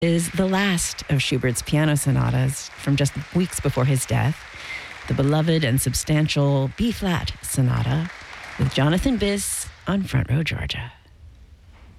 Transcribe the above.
is the last of Schubert's piano sonatas from just weeks before his death, the beloved and substantial B-flat sonata with Jonathan Biss on Front Row Georgia.